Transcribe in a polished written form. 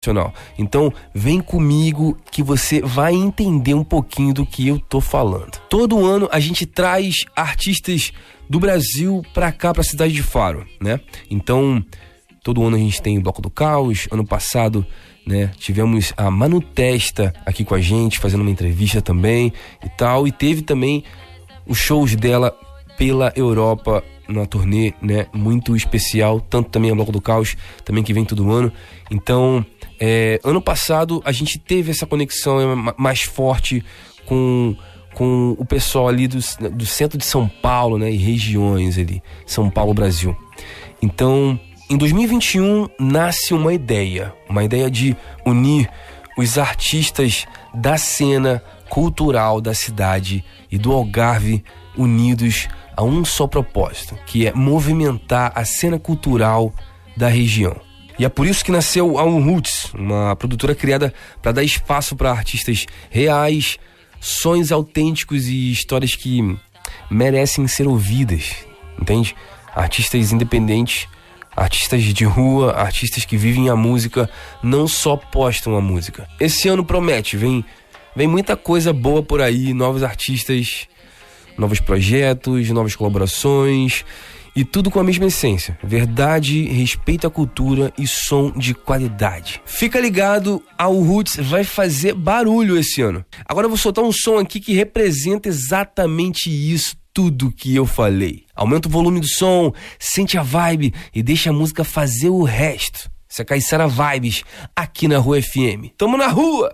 Então, vem comigo que você vai entender um pouquinho do que eu tô falando. Todo ano a gente traz artistas do Brasil pra cá, pra cidade de Faro, né? Então, todo ano a gente tem o Bloco do Caos. Ano passado, né, tivemos a Manu Testa aqui com a gente, fazendo uma entrevista também e tal. E teve também os shows dela pela Europa, numa turnê, né, muito especial. Tanto também a Bloco do Caos, também que vem todo ano. Então, ano passado a gente teve essa conexão mais forte com o pessoal ali do centro de São Paulo, né, e regiões ali, São Paulo, Brasil. Então, em 2021 nasce uma ideia de unir os artistas da cena cultural da cidade e do Algarve unidos a um só propósito, que é movimentar a cena cultural da região. E é por isso que nasceu a Roots, uma produtora criada para dar espaço para artistas reais, sonhos autênticos e histórias que merecem ser ouvidas, entende? Artistas independentes, artistas de rua, artistas que vivem a música, não só postam a música. Esse ano promete, vem muita coisa boa por aí, novos artistas, novos projetos, novas colaborações e tudo com a mesma essência: verdade, respeito à cultura e som de qualidade. Fica ligado, a Roots vai fazer barulho esse ano. Agora eu vou soltar um som aqui que representa exatamente isso, tudo que eu falei. Aumenta o volume do som, sente a vibe e deixa a música fazer o resto. Isso é Caiçara Vibes, aqui na Rua FM. Tamo na rua!